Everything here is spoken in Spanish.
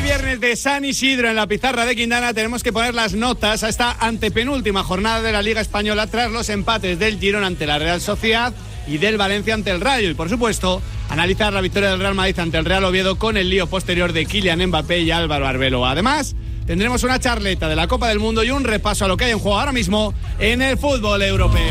viernes de San Isidro en la pizarra de Quintana tenemos que poner las notas a esta antepenúltima jornada de la Liga Española tras los empates del Girona ante la Real Sociedad y del Valencia ante el Rayo. Y por supuesto, analizar la victoria del Real Madrid ante el Real Oviedo con el lío posterior de Kylian Mbappé y Álvaro Arbeloa. Además, tendremos una charleta de la Copa del Mundo y un repaso a lo que hay en juego ahora mismo en el fútbol europeo.